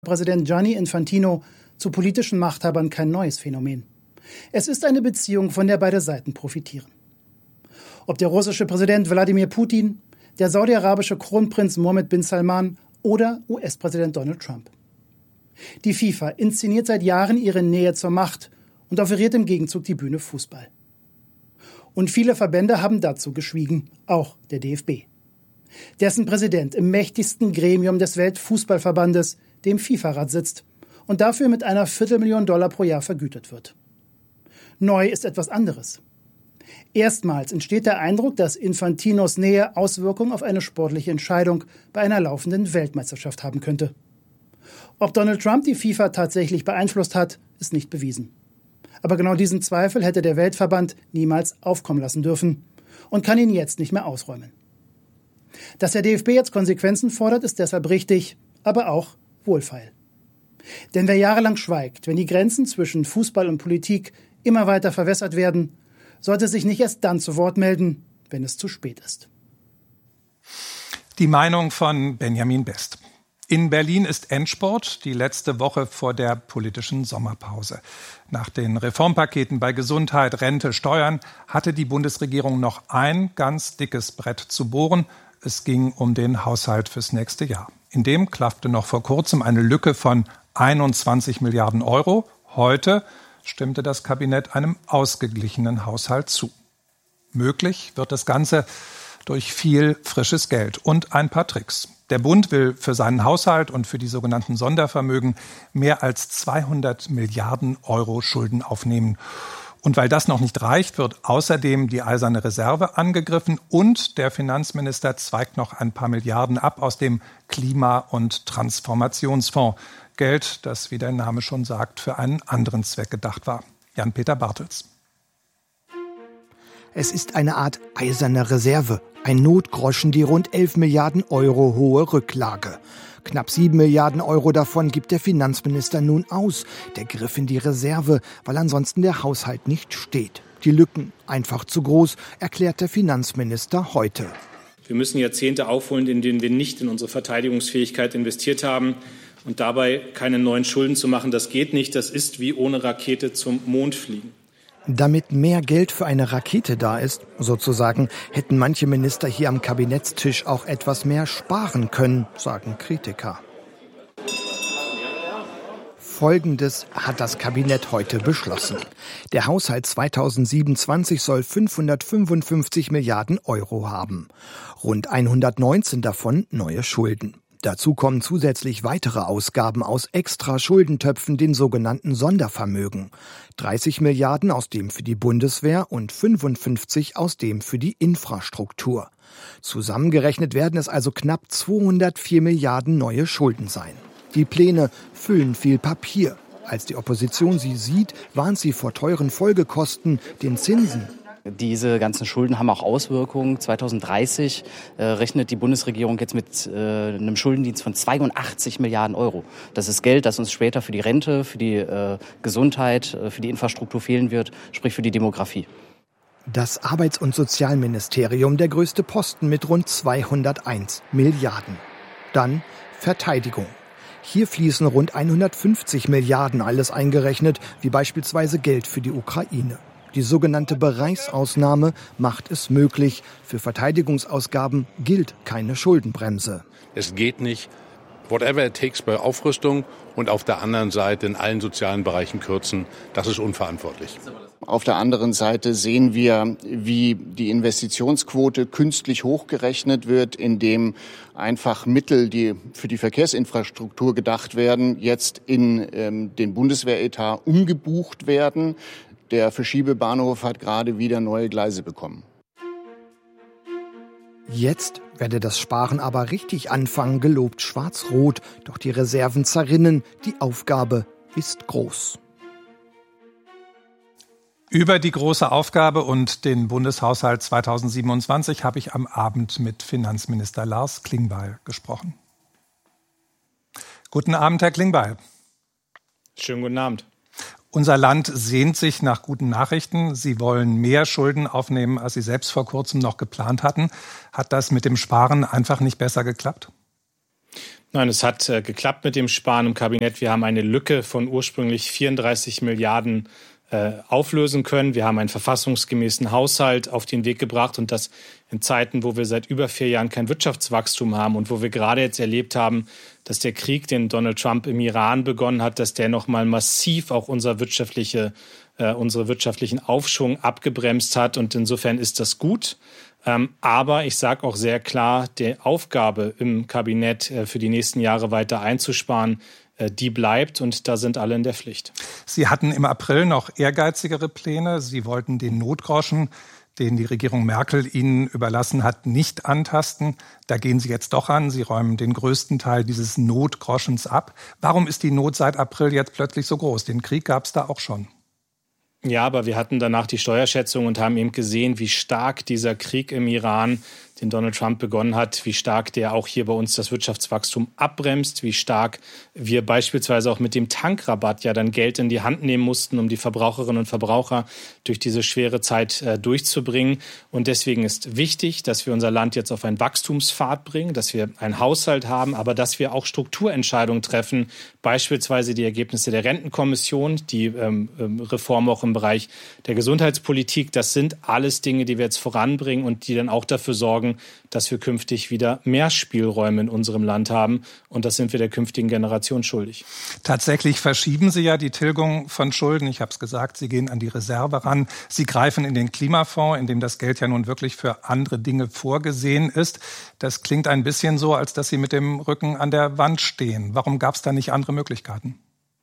Präsident Gianni Infantino zu politischen Machthabern kein neues Phänomen. Es ist eine Beziehung, von der beide Seiten profitieren. Ob der russische Präsident Wladimir Putin, der saudi-arabische Kronprinz Mohammed bin Salman oder US-Präsident Donald Trump. Die FIFA inszeniert seit Jahren ihre Nähe zur Macht und offeriert im Gegenzug die Bühne Fußball. Und viele Verbände haben dazu geschwiegen, auch der DFB. Dessen Präsident im mächtigsten Gremium des Weltfußballverbandes, dem FIFA-Rat, sitzt und dafür mit einer $250.000 pro Jahr vergütet wird. Neu ist etwas anderes. Erstmals entsteht der Eindruck, dass Infantinos Nähe Auswirkungen auf eine sportliche Entscheidung bei einer laufenden Weltmeisterschaft haben könnte. Ob Donald Trump die FIFA tatsächlich beeinflusst hat, ist nicht bewiesen. Aber genau diesen Zweifel hätte der Weltverband niemals aufkommen lassen dürfen und kann ihn jetzt nicht mehr ausräumen. Dass der DFB jetzt Konsequenzen fordert, ist deshalb richtig, aber auch wohlfeil. Denn wer jahrelang schweigt, wenn die Grenzen zwischen Fußball und Politik immer weiter verwässert werden, sollte sich nicht erst dann zu Wort melden, wenn es zu spät ist. Die Meinung von Benjamin Best. In Berlin ist Endspurt, die letzte Woche vor der politischen Sommerpause. Nach den Reformpaketen bei Gesundheit, Rente, Steuern hatte die Bundesregierung noch ein ganz dickes Brett zu bohren. Es ging um den Haushalt fürs nächste Jahr. In dem klaffte noch vor kurzem eine Lücke von 21 Milliarden Euro. Heute stimmte das Kabinett einem ausgeglichenen Haushalt zu. Möglich wird das Ganze durch viel frisches Geld und ein paar Tricks. Der Bund will für seinen Haushalt und für die sogenannten Sondervermögen mehr als 200 Milliarden Euro Schulden aufnehmen. Und weil das noch nicht reicht, wird außerdem die eiserne Reserve angegriffen und der Finanzminister zweigt noch ein paar Milliarden ab aus dem Klima- und Transformationsfonds. Geld, das, wie der Name schon sagt, für einen anderen Zweck gedacht war. Jan-Peter Bartels. Es ist eine Art eiserne Reserve, ein Notgroschen, die rund 11 Milliarden Euro hohe Rücklage. Knapp 7 Milliarden Euro davon gibt der Finanzminister nun aus. Der Griff in die Reserve, weil ansonsten der Haushalt nicht steht. Die Lücken einfach zu groß, erklärt der Finanzminister heute. Wir müssen Jahrzehnte aufholen, in denen wir nicht in unsere Verteidigungsfähigkeit investiert haben. Und dabei keine neuen Schulden zu machen, das geht nicht. Das ist wie ohne Rakete zum Mond fliegen. Damit mehr Geld für eine Rakete da ist, sozusagen, hätten manche Minister hier am Kabinettstisch auch etwas mehr sparen können, sagen Kritiker. Folgendes hat das Kabinett heute beschlossen. Der Haushalt 2027 soll 555 Milliarden Euro haben. Rund 119 davon neue Schulden. Dazu kommen zusätzlich weitere Ausgaben aus extra Schuldentöpfen, den sogenannten Sondervermögen. 30 Milliarden aus dem für die Bundeswehr und 55 aus dem für die Infrastruktur. Zusammengerechnet werden es also knapp 204 Milliarden neue Schulden sein. Die Pläne füllen viel Papier. Als die Opposition sie sieht, warnt sie vor teuren Folgekosten, den Zinsen. Diese ganzen Schulden haben auch Auswirkungen. 2030 rechnet die Bundesregierung jetzt mit einem Schuldendienst von 82 Milliarden Euro. Das ist Geld, das uns später für die Rente, für die Gesundheit, für die Infrastruktur fehlen wird, sprich für die Demografie. Das Arbeits- und Sozialministerium, der größte Posten mit rund 201 Milliarden. Dann Verteidigung. Hier fließen rund 150 Milliarden, alles eingerechnet, wie beispielsweise Geld für die Ukraine. Die sogenannte Bereichsausnahme macht es möglich. Für Verteidigungsausgaben gilt keine Schuldenbremse. Es geht nicht, whatever it takes bei Aufrüstung und auf der anderen Seite in allen sozialen Bereichen kürzen. Das ist unverantwortlich. Auf der anderen Seite sehen wir, wie die Investitionsquote künstlich hochgerechnet wird, indem einfach Mittel, die für die Verkehrsinfrastruktur gedacht werden, jetzt in den Bundeswehretat umgebucht werden. Der Verschiebebahnhof hat gerade wieder neue Gleise bekommen. Jetzt werde das Sparen aber richtig anfangen, gelobt Schwarz-Rot. Doch die Reserven zerrinnen, die Aufgabe ist groß. Über die große Aufgabe und den Bundeshaushalt 2027 habe ich am Abend mit Finanzminister Lars Klingbeil gesprochen. Guten Abend, Herr Klingbeil. Schönen guten Abend. Unser Land sehnt sich nach guten Nachrichten. Sie wollen mehr Schulden aufnehmen, als Sie selbst vor kurzem noch geplant hatten. Hat das mit dem Sparen einfach nicht besser geklappt? Nein, es hat geklappt mit dem Sparen im Kabinett. Wir haben eine Lücke von ursprünglich 34 Milliarden auflösen können. Wir haben einen verfassungsgemäßen Haushalt auf den Weg gebracht und das in Zeiten, wo wir seit über 4 Jahren kein Wirtschaftswachstum haben und wo wir gerade jetzt erlebt haben, dass der Krieg, den Donald Trump im Iran begonnen hat, dass der nochmal massiv auch unsere wirtschaftlichen Aufschwung abgebremst hat. Und insofern ist das gut. Aber ich sage auch sehr klar, die Aufgabe im Kabinett für die nächsten Jahre weiter einzusparen, die bleibt und da sind alle in der Pflicht. Sie hatten im April noch ehrgeizigere Pläne. Sie wollten den Notgroschen, den die Regierung Merkel Ihnen überlassen hat, nicht antasten. Da gehen Sie jetzt doch an. Sie räumen den größten Teil dieses Notgroschens ab. Warum ist die Not seit April jetzt plötzlich so groß? Den Krieg gab es da auch schon. Ja, aber wir hatten danach die Steuerschätzung und haben eben gesehen, wie stark dieser Krieg im Iran, den Donald Trump begonnen hat, wie stark der auch hier bei uns das Wirtschaftswachstum abbremst, wie stark wir beispielsweise auch mit dem Tankrabatt ja dann Geld in die Hand nehmen mussten, um die Verbraucherinnen und Verbraucher durch diese schwere Zeit durchzubringen. Und deswegen ist wichtig, dass wir unser Land jetzt auf einen Wachstumspfad bringen, dass wir einen Haushalt haben, aber dass wir auch Strukturentscheidungen treffen, beispielsweise die Ergebnisse der Rentenkommission, die Reform auch im Bereich der Gesundheitspolitik. Das sind alles Dinge, die wir jetzt voranbringen und die dann auch dafür sorgen, dass wir künftig wieder mehr Spielräume in unserem Land haben. Und das sind wir der künftigen Generation schuldig. Tatsächlich verschieben Sie ja die Tilgung von Schulden. Ich habe es gesagt, Sie gehen an die Reserve ran. Sie greifen in den Klimafonds, in dem das Geld ja nun wirklich für andere Dinge vorgesehen ist. Das klingt ein bisschen so, als dass Sie mit dem Rücken an der Wand stehen. Warum gab es da nicht andere Möglichkeiten?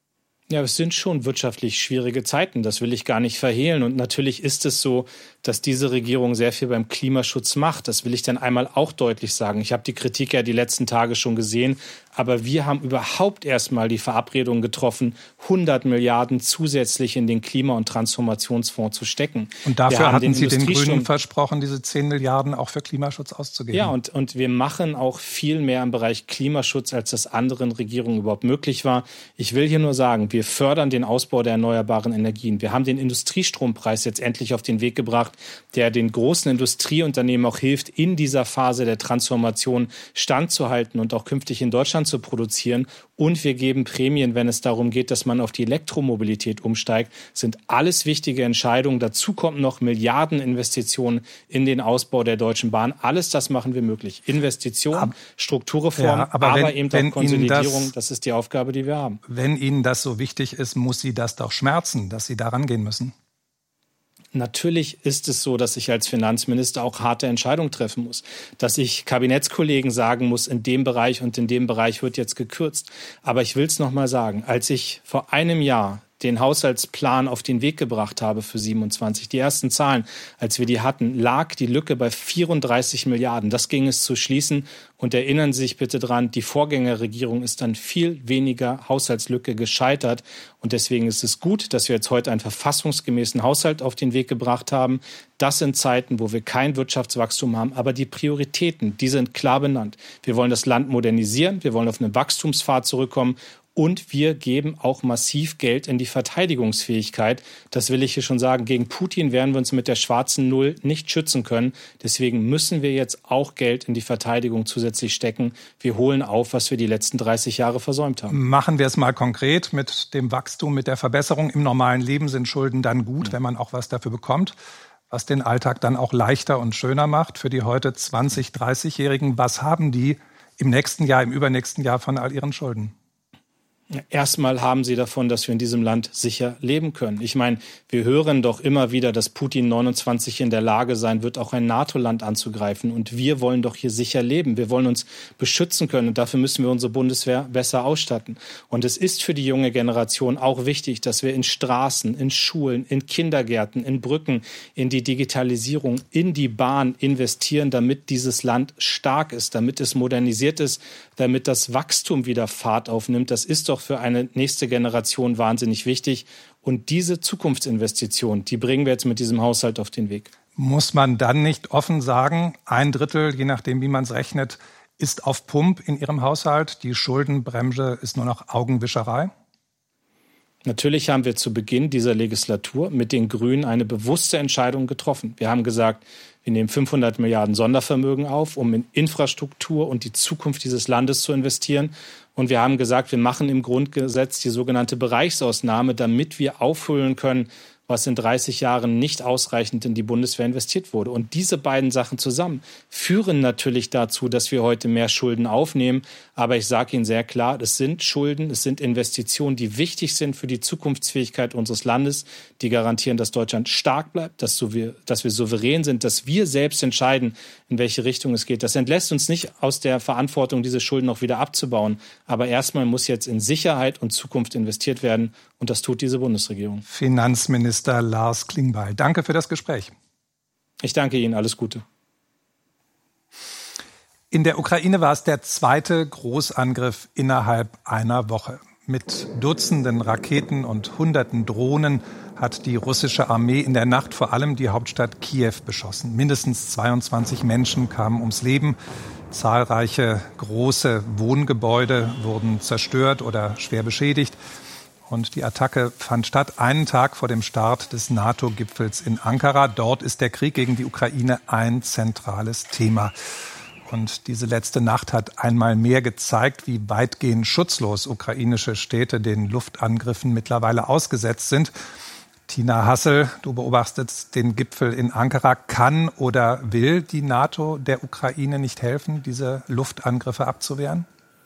Ja, es sind schon wirtschaftlich schwierige Zeiten, das will ich gar nicht verhehlen. Und natürlich ist es so, dass diese Regierung sehr viel beim Klimaschutz macht. Das will ich dann einmal auch deutlich sagen. Ich habe die Kritik ja die letzten Tage schon gesehen. Aber wir haben überhaupt erstmal die Verabredung getroffen, 100 Milliarden zusätzlich in den Klima- und Transformationsfonds zu stecken. Und dafür hatten Sie den Grünen versprochen, diese 10 Milliarden auch für Klimaschutz auszugeben. Ja, und wir machen auch viel mehr im Bereich Klimaschutz, als das anderen Regierungen überhaupt möglich war. Ich will hier nur sagen, wir fördern den Ausbau der erneuerbaren Energien. Wir haben den Industriestrompreis jetzt endlich auf den Weg gebracht, der den großen Industrieunternehmen auch hilft, in dieser Phase der Transformation standzuhalten und auch künftig in Deutschland zu produzieren. Und wir geben Prämien, wenn es darum geht, dass man auf die Elektromobilität umsteigt. Das sind alles wichtige Entscheidungen. Dazu kommen noch Milliardeninvestitionen in den Ausbau der Deutschen Bahn. Alles das machen wir möglich. Investitionen, Strukturreform, ja, aber eben auch Konsolidierung. Das ist die Aufgabe, die wir haben. Wenn Ihnen das so wichtig ist, muss Sie das doch schmerzen, dass Sie da rangehen müssen. Natürlich ist es so, dass ich als Finanzminister auch harte Entscheidungen treffen muss, dass ich Kabinettskollegen sagen muss, in dem Bereich und in dem Bereich wird jetzt gekürzt. Aber ich will es noch mal sagen, als ich vor einem Jahr den Haushaltsplan auf den Weg gebracht habe für 27. Die ersten Zahlen, als wir die hatten, lag die Lücke bei 34 Milliarden. Das ging es zu schließen. Und erinnern Sie sich bitte dran, die Vorgängerregierung ist an viel weniger Haushaltslücke gescheitert. Und deswegen ist es gut, dass wir jetzt heute einen verfassungsgemäßen Haushalt auf den Weg gebracht haben. Das sind Zeiten, wo wir kein Wirtschaftswachstum haben. Aber die Prioritäten, die sind klar benannt. Wir wollen das Land modernisieren. Wir wollen auf einen Wachstumspfad zurückkommen. Und wir geben auch massiv Geld in die Verteidigungsfähigkeit. Das will ich hier schon sagen. Gegen Putin werden wir uns mit der schwarzen Null nicht schützen können. Deswegen müssen wir jetzt auch Geld in die Verteidigung zusätzlich stecken. Wir holen auf, was wir die letzten 30 Jahre versäumt haben. Machen wir es mal konkret mit dem Wachstum, mit der Verbesserung. Im normalen Leben sind Schulden dann gut, wenn man auch was dafür bekommt, was den Alltag dann auch leichter und schöner macht. Für die heute 20-, 30-Jährigen, was haben die im nächsten Jahr, im übernächsten Jahr von all ihren Schulden? Erstmal haben sie davon, dass wir in diesem Land sicher leben können. Ich meine, wir hören doch immer wieder, dass Putin 29 in der Lage sein wird, auch ein NATO-Land anzugreifen. Und wir wollen doch hier sicher leben. Wir wollen uns beschützen können. Und dafür müssen wir unsere Bundeswehr besser ausstatten. Und es ist für die junge Generation auch wichtig, dass wir in Straßen, in Schulen, in Kindergärten, in Brücken, in die Digitalisierung, in die Bahn investieren, damit dieses Land stark ist, damit es modernisiert ist, damit das Wachstum wieder Fahrt aufnimmt. Das ist doch für eine nächste Generation wahnsinnig wichtig. Und diese Zukunftsinvestition, die bringen wir jetzt mit diesem Haushalt auf den Weg. Muss man dann nicht offen sagen, 1/3, je nachdem, wie man es rechnet, ist auf Pump in Ihrem Haushalt? Die Schuldenbremse ist nur noch Augenwischerei? Natürlich haben wir zu Beginn dieser Legislatur mit den Grünen eine bewusste Entscheidung getroffen. Wir haben gesagt, wir nehmen 500 Milliarden Sondervermögen auf, um in Infrastruktur und die Zukunft dieses Landes zu investieren. Und wir haben gesagt, wir machen im Grundgesetz die sogenannte Bereichsausnahme, damit wir aufholen können, was in 30 Jahren nicht ausreichend in die Bundeswehr investiert wurde. Und diese beiden Sachen zusammen führen natürlich dazu, dass wir heute mehr Schulden aufnehmen. Aber ich sage Ihnen sehr klar, es sind Schulden, es sind Investitionen, die wichtig sind für die Zukunftsfähigkeit unseres Landes, die garantieren, dass Deutschland stark bleibt, dass wir souverän sind, dass wir selbst entscheiden, in welche Richtung es geht. Das entlässt uns nicht aus der Verantwortung, diese Schulden noch wieder abzubauen. Aber erstmal muss jetzt in Sicherheit und Zukunft investiert werden. Und das tut diese Bundesregierung. Finanzminister Lars Klingbeil, danke für das Gespräch. Ich danke Ihnen, alles Gute. In der Ukraine war es der zweite Großangriff innerhalb einer Woche. Mit Dutzenden Raketen und Hunderten Drohnen hat die russische Armee in der Nacht vor allem die Hauptstadt Kiew beschossen. Mindestens 22 Menschen kamen ums Leben. Zahlreiche große Wohngebäude wurden zerstört oder schwer beschädigt. Und die Attacke fand statt einen Tag vor dem Start des NATO-Gipfels in Ankara. Dort ist der Krieg gegen die Ukraine ein zentrales Thema. Und diese letzte Nacht hat einmal mehr gezeigt, wie weitgehend schutzlos ukrainische Städte den Luftangriffen mittlerweile ausgesetzt sind. Tina Hassel, du beobachtest den Gipfel in Ankara. Kann oder will die NATO der Ukraine nicht helfen, diese Luftangriffe abzuwehren?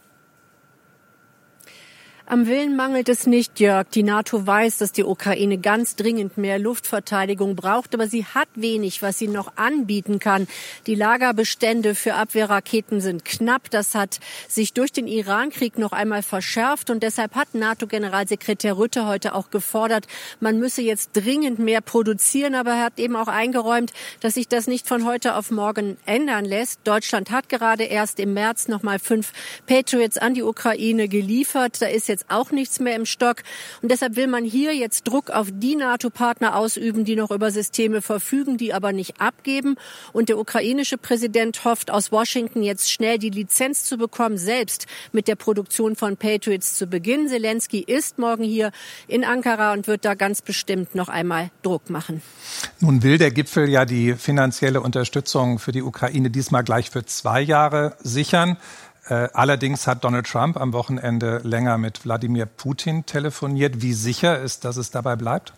Am Willen mangelt es nicht, Jörg. Die NATO weiß, dass die Ukraine ganz dringend mehr Luftverteidigung braucht, aber sie hat wenig, was sie noch anbieten kann. Die Lagerbestände für Abwehrraketen sind knapp. Das hat sich durch den Iran-Krieg noch einmal verschärft und deshalb hat NATO-Generalsekretär Rutte heute auch gefordert, man müsse jetzt dringend mehr produzieren, aber er hat eben auch eingeräumt, dass sich das nicht von heute auf morgen ändern lässt. Deutschland hat gerade erst im März noch mal 5 Patriots an die Ukraine geliefert. Da ist jetzt auch nichts mehr im Stock. Und deshalb will man hier jetzt Druck auf die NATO-Partner ausüben, die noch über Systeme verfügen, die aber nicht abgeben. Und der ukrainische Präsident hofft aus Washington jetzt schnell die Lizenz zu bekommen, selbst mit der Produktion von Patriots zu beginnen. Zelensky ist morgen hier in Ankara und wird da ganz bestimmt noch einmal Druck machen. Nun will der Gipfel ja die finanzielle Unterstützung für die Ukraine diesmal gleich für 2 Jahre sichern. Allerdings hat Donald Trump am Wochenende länger mit Wladimir Putin telefoniert. Wie sicher ist, dass es dabei bleibt?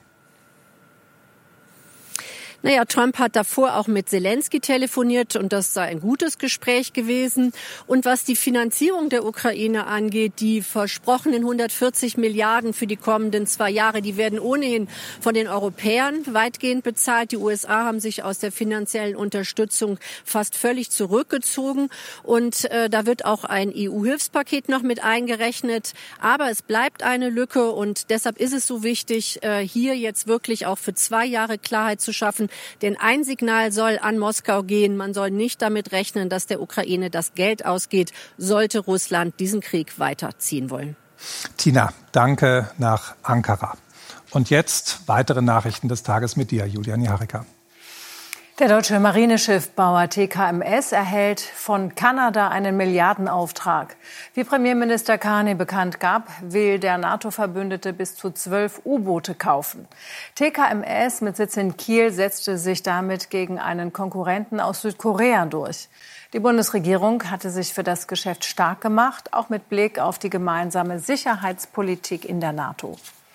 Naja, Trump hat davor auch mit Zelensky telefoniert und das sei ein gutes Gespräch gewesen. Und was die Finanzierung der Ukraine angeht, die versprochenen 140 Milliarden für die kommenden 2 Jahre, die werden ohnehin von den Europäern weitgehend bezahlt. Die USA haben sich aus der finanziellen Unterstützung fast völlig zurückgezogen. Und da wird auch ein EU-Hilfspaket noch mit eingerechnet. Aber es bleibt eine Lücke und deshalb ist es so wichtig, hier jetzt wirklich auch für 2 Jahre Klarheit zu schaffen. Denn ein Signal soll an Moskau gehen. Man soll nicht damit rechnen, dass der Ukraine das Geld ausgeht, sollte Russland diesen Krieg weiterziehen wollen. Tina, danke nach Ankara. Und jetzt weitere Nachrichten des Tages mit dir, Julian Jarika. Der deutsche Marineschiffbauer TKMS erhält von Kanada einen Milliardenauftrag. Wie Premierminister Carney bekannt gab, will der NATO-Verbündete bis zu 12 U-Boote kaufen. TKMS mit Sitz in Kiel setzte sich damit gegen einen Konkurrenten aus Südkorea durch. Die Bundesregierung hatte sich für das Geschäft stark gemacht, auch mit Blick auf die gemeinsame Sicherheitspolitik in der NATO.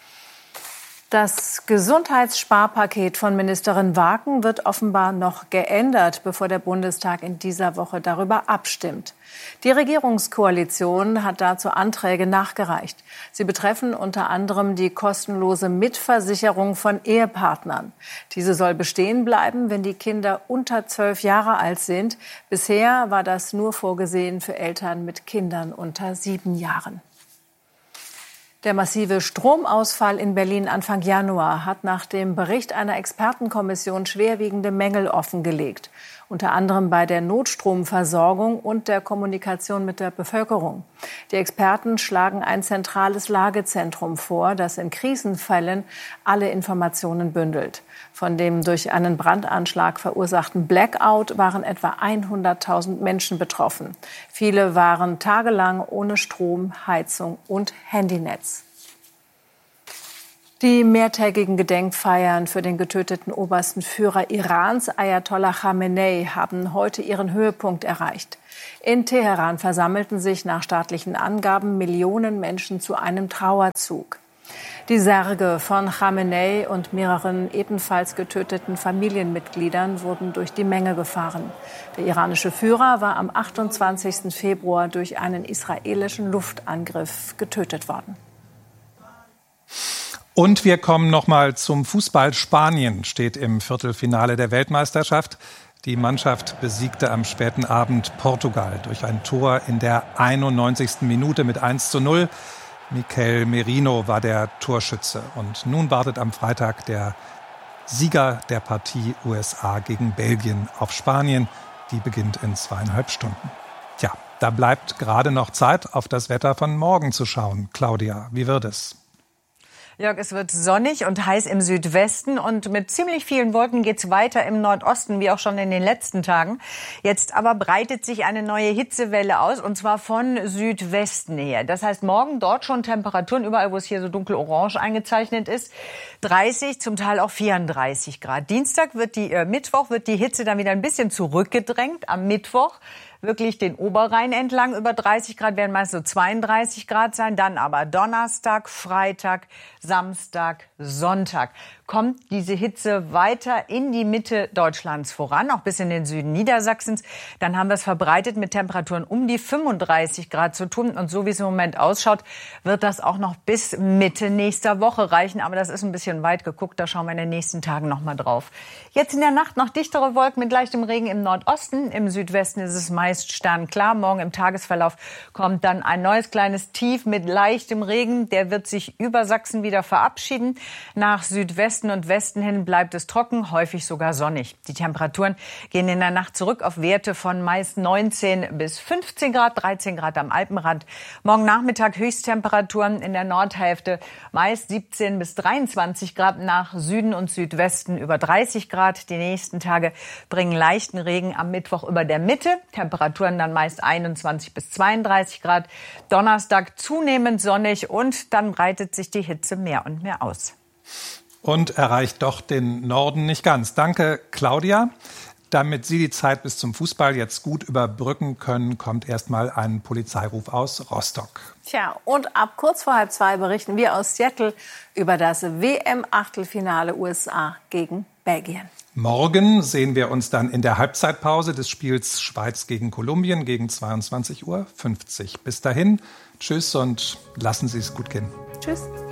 Das Gesundheitssparpaket von Ministerin Waken wird offenbar noch geändert, bevor der Bundestag in dieser Woche darüber abstimmt. Die Regierungskoalition hat dazu Anträge nachgereicht. Sie betreffen unter anderem die kostenlose Mitversicherung von Ehepartnern. Diese soll bestehen bleiben, wenn die Kinder unter 12 Jahre alt sind. Bisher war das nur vorgesehen für Eltern mit Kindern unter 7 Jahren. Der massive Stromausfall in Berlin Anfang Januar hat nach dem Bericht einer Expertenkommission schwerwiegende Mängel offengelegt. Unter anderem bei der Notstromversorgung und der Kommunikation mit der Bevölkerung. Die Experten schlagen ein zentrales Lagezentrum vor, das in Krisenfällen alle Informationen bündelt. Von dem durch einen Brandanschlag verursachten Blackout waren etwa 100.000 Menschen betroffen. Viele waren tagelang ohne Strom, Heizung und Handynetz. Die mehrtägigen Gedenkfeiern für den getöteten obersten Führer Irans, Ayatollah Khamenei, haben heute ihren Höhepunkt erreicht. In Teheran versammelten sich nach staatlichen Angaben Millionen Menschen zu einem Trauerzug. Die Särge von Khamenei und mehreren ebenfalls getöteten Familienmitgliedern wurden durch die Menge gefahren. Der iranische Führer war am 28. Februar durch einen israelischen Luftangriff getötet worden. Und wir kommen noch mal zum Fußball. Spanien steht im Viertelfinale der Weltmeisterschaft. Die Mannschaft besiegte am späten Abend Portugal durch ein Tor in der 91. Minute mit 1:0. Mikel Merino war der Torschütze. Und nun wartet am Freitag der Sieger der Partie USA gegen Belgien auf Spanien. Die beginnt in 2,5 Stunden. Tja, da bleibt gerade noch Zeit, auf das Wetter von morgen zu schauen. Claudia, wie wird es? Jörg, es wird sonnig und heiß im Südwesten und mit ziemlich vielen Wolken geht's weiter im Nordosten, wie auch schon in den letzten Tagen. Jetzt aber breitet sich eine neue Hitzewelle aus, und zwar von Südwesten her. Das heißt, morgen dort schon Temperaturen, überall wo es hier so dunkel-orange eingezeichnet ist, 30, zum Teil auch 34 Grad. Mittwoch wird die Hitze dann wieder ein bisschen zurückgedrängt. Am Mittwoch wirklich den Oberrhein entlang über 30 Grad, werden meist so 32 Grad sein. Dann aber Donnerstag, Freitag, Samstag, Sonntag kommt diese Hitze weiter in die Mitte Deutschlands voran, auch bis in den Süden Niedersachsens. Dann haben wir es verbreitet mit Temperaturen um die 35 Grad zu tun. Und so wie es im Moment ausschaut, wird das auch noch bis Mitte nächster Woche reichen. Aber das ist ein bisschen weit geguckt, da schauen wir in den nächsten Tagen noch mal drauf. Jetzt in der Nacht noch dichtere Wolken mit leichtem Regen im Nordosten. Im Südwesten ist es meist sternklar. Morgen im Tagesverlauf kommt dann ein neues kleines Tief mit leichtem Regen. Der wird sich über Sachsen wieder verabschieden. Nach Südwesten und Westen hin bleibt es trocken, häufig sogar sonnig. Die Temperaturen gehen in der Nacht zurück auf Werte von meist 19 bis 15 Grad, 13 Grad am Alpenrand. Morgen Nachmittag Höchsttemperaturen in der Nordhälfte meist 17 bis 23 Grad, nach Süden und Südwesten über 30 Grad. Die nächsten Tage bringen leichten Regen, am Mittwoch über der Mitte. Temperaturen dann meist 21 bis 32 Grad. Donnerstag zunehmend sonnig und dann breitet sich die Hitze mehr und mehr aus. Und erreicht doch den Norden nicht ganz. Danke, Claudia. Damit Sie die Zeit bis zum Fußball jetzt gut überbrücken können, kommt erstmal ein Polizeiruf aus Rostock. Tja, und ab kurz vor 1:30 berichten wir aus Seattle über das WM-Achtelfinale USA gegen Belgien. Morgen sehen wir uns dann in der Halbzeitpause des Spiels Schweiz gegen Kolumbien gegen 22:50 Uhr. Bis dahin, tschüss und lassen Sie es gut gehen. Tschüss.